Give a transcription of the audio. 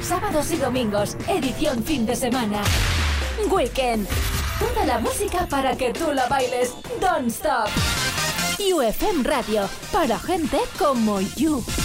Sábados y domingos, edición fin de semana. Weekend. Toda la música para que tú la bailes. Don't stop. UFM Radio, para gente como you.